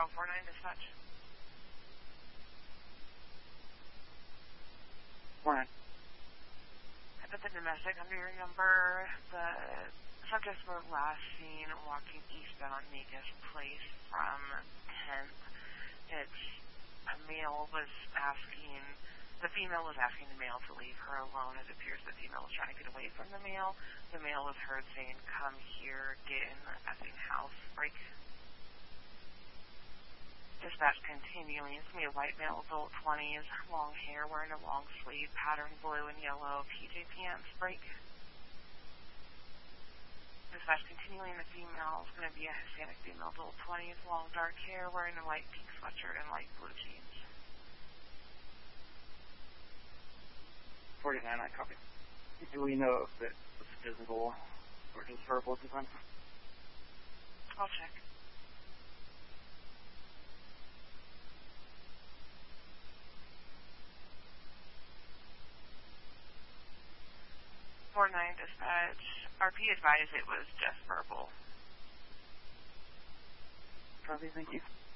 49 dispatch. 49. I put the domestic under your number. The subjects were last seen walking eastbound on Negus Place from 10th. A male was asking, the female was asking the male to leave her alone. It appears the female was trying to get away from the male. The male was heard saying, "Come here, get in the effing house, break." Dispatch continuing. It's me, a white male, adult 20s, long hair, wearing a long sleeve, pattern blue and yellow, PJ pants, break. Dispatch continuing. The female is going to be a Hispanic female, adult 20s, long dark hair, wearing a light pink sweatshirt and light blue jeans. 49, I copy. Do we know if it was physical or just verbal at the time? I'll check. Dispatch. RP advised it was just verbal. Copy, thank you.